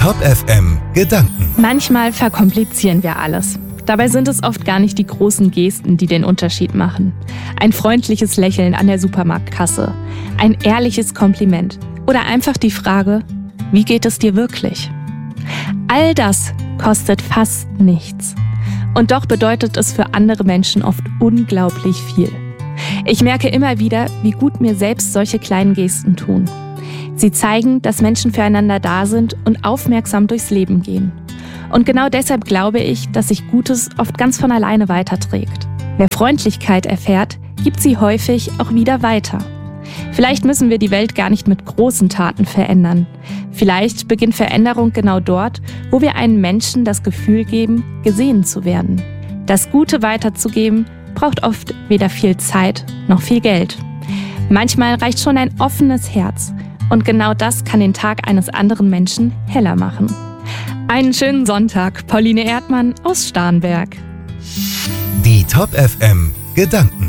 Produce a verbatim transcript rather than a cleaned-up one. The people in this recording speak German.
Top F M Gedanken. Manchmal verkomplizieren wir alles. Dabei sind es oft gar nicht die großen Gesten, die den Unterschied machen. Ein freundliches Lächeln an der Supermarktkasse, ein ehrliches Kompliment oder einfach die Frage, wie geht es dir wirklich? All das kostet fast nichts. Und doch bedeutet es für andere Menschen oft unglaublich viel. Ich merke immer wieder, wie gut mir selbst solche kleinen Gesten tun. Sie zeigen, dass Menschen füreinander da sind und aufmerksam durchs Leben gehen. Und genau deshalb glaube ich, dass sich Gutes oft ganz von alleine weiterträgt. Wer Freundlichkeit erfährt, gibt sie häufig auch wieder weiter. Vielleicht müssen wir die Welt gar nicht mit großen Taten verändern. Vielleicht beginnt Veränderung genau dort, wo wir einem Menschen das Gefühl geben, gesehen zu werden. Das Gute weiterzugeben, braucht oft weder viel Zeit noch viel Geld. Manchmal reicht schon ein offenes Herz. Und genau das kann den Tag eines anderen Menschen heller machen. Einen schönen Sonntag, Pauline Erdmann aus Starnberg. Die Top F M Gedanken.